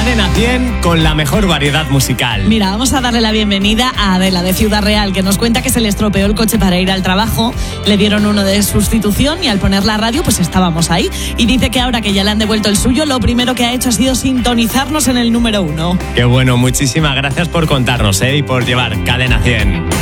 Cadena 100 con la mejor variedad musical. Mira, vamos a darle la bienvenida a Adela de Ciudad Real, que nos cuenta que se le estropeó el coche para ir al trabajo, le dieron uno de sustitución y al poner la radio pues estábamos ahí. Y dice que ahora que ya le han devuelto el suyo, lo primero que ha hecho ha sido sintonizarnos en el número 1. Qué bueno, muchísimas gracias por contarnos y por llevar Cadena 100.